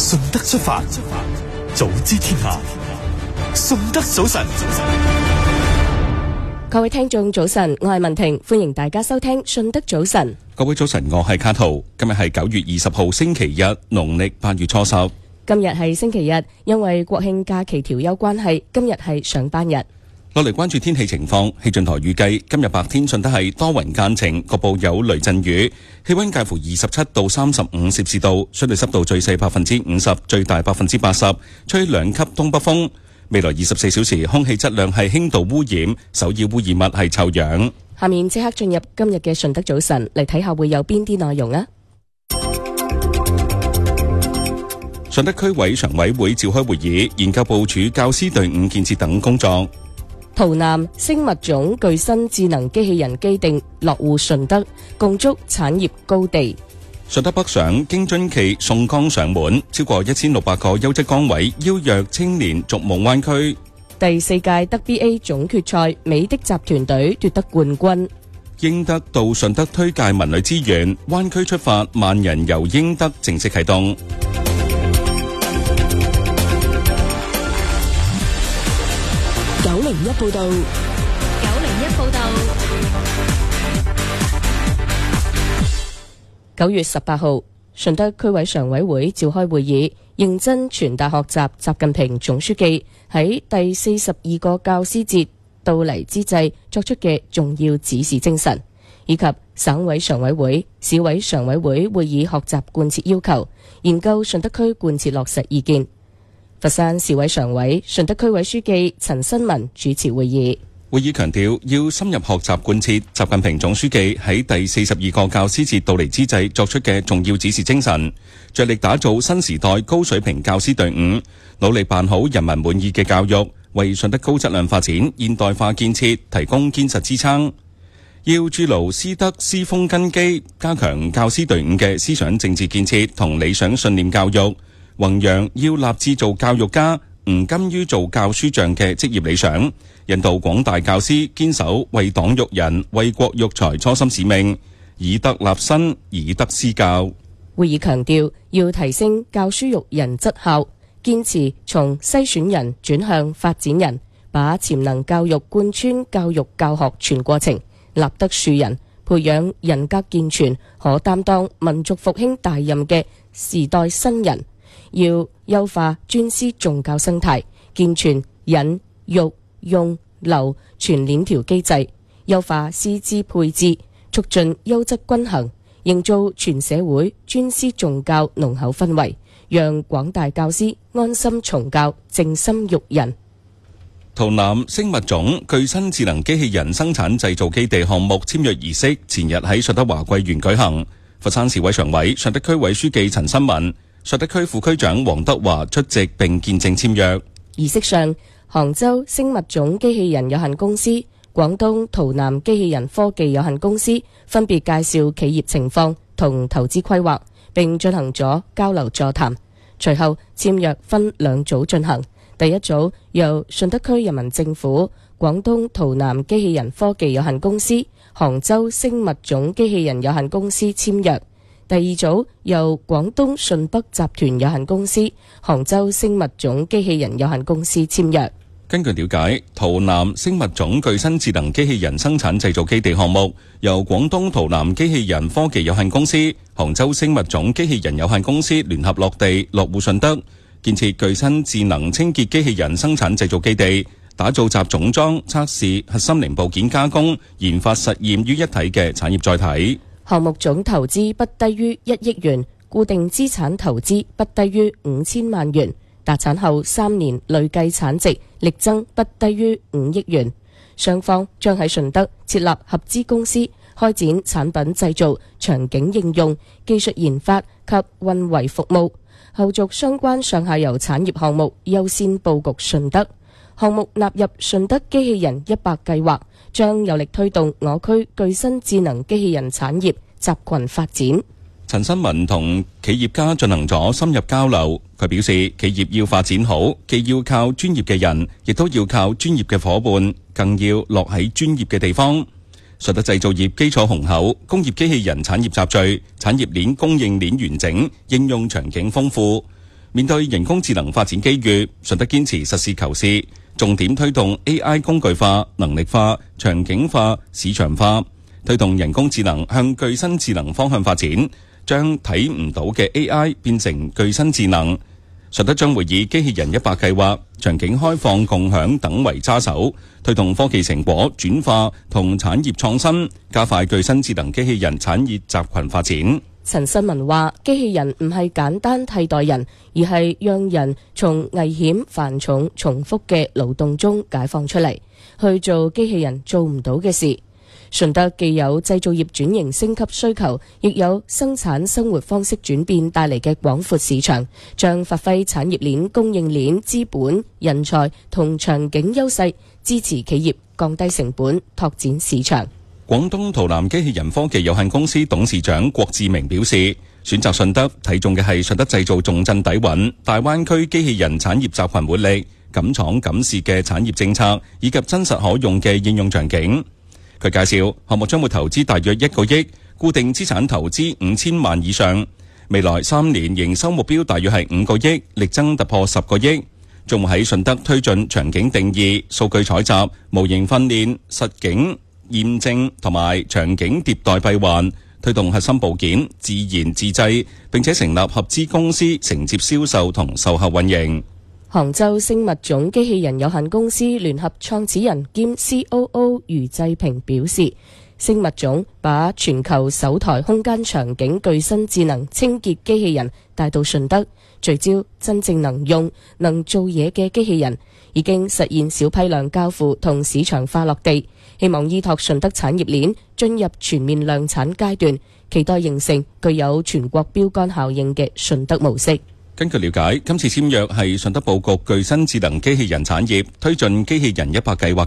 順德出發，早知天下，順德早晨。 各位聽眾早晨，我係文婷，歡迎大家收聽順德早晨。 各位早晨，我係卡圖。今日係9月20號星期日，農曆8月初10。 今日係星期日，因為國慶假期調休關係，今日係上班日。 落嚟關注天氣情況，氣象台預計今日白天順德係多雲間晴，局部有雷陣雨，氣溫介乎27到35攝氏度，相對濕度最細50%，最大80%，吹2級東北風。未來24小時空氣質量係輕度污染，首要污染物係臭氧。 下面即刻進入今日嘅順德早晨，嚟睇下會有邊啲內容啊！ 順德區委常委會召開會議，研究部署教師隊伍建設等工作。 圖南生物種具新智能機器人基地落戶順德，共築產業高地。 順德北上京津冀宋江上門，超過1600個優質崗位邀約青年逐夢灣區。 第4屆德 BA 總決賽，美的集團隊奪得冠軍。 英德到順德推介文旅資源，灣區出發萬人遊英德正式啟動。 901報道。9月18號，順德區委常委會召開會議，認真傳達學習習近平總書記喺第42個教師節到嚟之際作出嘅重要指示精神，以及省委常委會、市委常委會會議學習貫徹要求，研究順德區貫徹落實意見。佛山市委常委、順德區委書記陳新文主持會議。 會議強調，要深入學習貫徹習近平總書記喺第42個教師節到嚟之際作出嘅重要指示精神，着力打造新時代高水平教師隊伍，努力辦好人民滿意嘅教育，為順德高質量發展、現代化建設提供堅實支撐。要築牢師德師風根基，加強教師隊伍嘅思想政治建設同理想信念教育，弘揚要立志做教育家，唔甘於做教書匠嘅職業理想，引導廣大教師堅守為黨育人、為國育才初心使命，以德立身，以德施教。 會議強調，要提升教書育人質效，堅持從篩選人轉向發展人，把潛能教育貫穿教育教學全過程，立德樹人，培養人格健全、可擔當民族復興大任嘅時代新人。要優化尊師重教生態，健全引育用留全鏈條機制，優化師資配置，促進優質均衡，營造全社會尊師重教濃厚氛圍，讓廣大教師安心從教，靜心育人。 圖南生物種具新智能機器人生產製造基地項目簽約儀式前日喺順德華貴園舉行，佛山市委常委、順德區委書記陳新文、順德區副區長黃德華出席並見證簽約。儀式上，杭州生物種機器人有限公司、廣東圖南機器人科技有限公司分別介紹企業情況同投資規劃，並進行咗交流座談。隨後簽約分2組進行，第一組由順德區人民政府、廣東圖南機器人科技有限公司、杭州生物種機器人有限公司簽約。第二組由廣東順北集團有限公司、杭州生物種機器人有限公司簽約。根據了解，圖南生物種具新智能機器人生產製造基地項目由廣東圖南機器人科技有限公司、杭州生物種機器人有限公司聯合落地落戶順德，建設具新智能清潔機器人生產製造基地，打造集總裝、測試、核心零部件加工、研發實驗於一體嘅產業載體。 項目總投資不低於1億元，固定資產投資不低於5000萬元，達產後3年累計產值力增不低於5億元。雙方將喺順德設立合資公司，開展產品製造、場景應用、技術研發及運維服務。後續相關上下游產業項目優先佈局順德。項目納入順德機器人100計劃，將有力推動我區具新智能機器人產業集群發展。 陳新文同企業家進行咗深入交流，佢表示企業要發展好，既要靠專業嘅人，亦都要靠專業嘅夥伴，更要落喺專業嘅地方。順德製造業基礎雄厚，工業機器人產業集聚，產業鏈供應鏈完整，應用場景豐富。 面對人工智能發展機遇，順德堅持實事求是，重點推動 AI 工具化、能力化、場景化、市場化，推動人工智能向具身智能方向發展，將睇唔到嘅 AI 變成具身智能。順德將會以機器人100計劃、場景開放共享等為揸手，推動科技成果轉化同產業創新，加快具身智能機器人產業集群發展。 陳新文話：機器人唔係簡單替代人，而係讓人從危險、繁重、重複嘅勞動中解放出嚟，去做機器人做唔到嘅事。順德既有製造業轉型升級需求，亦有生產生活方式轉變帶嚟嘅廣闊市場，將發揮產業鏈、供應鏈、資本、人才同場景優勢，支持企業降低成本，拓展市場。 廣東圖南機器人科技有限公司董事長郭志明表示，選擇順德睇中嘅係順德製造重鎮底蘊、大灣區機器人產業集群活力、敢闖敢試嘅產業政策以及真實可用嘅應用場景。佢介紹項目將會投資大約1個億，固定資產投資5000萬以上，未來3年營收目標大約係5個億，力爭突破10個億。仲會喺順德推進場景定義、數據採集、模型訓練、實景驗證同埋場景迭代閉環，推動核心部件自研自製，並且成立合資公司承接銷售同售後運營。 杭州星物種機器人有限公司聯合創始人兼 COO 余濟平表示，星物種把全球首台空間場景具身智能清潔機器人帶到順德，聚焦真正能用、能做嘢嘅機器人，已經實現小批量交付同市場化落地，希望依託順德產業鏈進入全面量產階段，期待形成具有全國標杆效應嘅順德模式。 根據了解，今次簽約係順德佈局具身智能機器人產業，推進機器人100計劃